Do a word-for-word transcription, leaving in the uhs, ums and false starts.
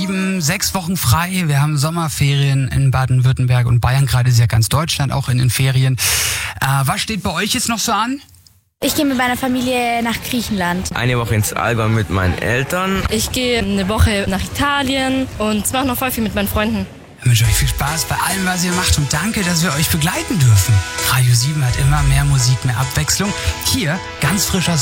sieben, sechs Wochen frei. Wir haben Sommerferien in Baden-Württemberg und Bayern. Gerade ist ja ganz Deutschland auch in den Ferien. Äh, was steht bei euch jetzt noch so an? Ich gehe mit meiner Familie nach Griechenland. Eine Woche ins Allgäu mit meinen Eltern. Ich gehe eine Woche nach Italien und mache noch voll viel mit meinen Freunden. Ich wünsche euch viel Spaß bei allem, was ihr macht und danke, dass wir euch begleiten dürfen. Radio sieben hat immer mehr Musik, mehr Abwechslung. Hier ganz frischer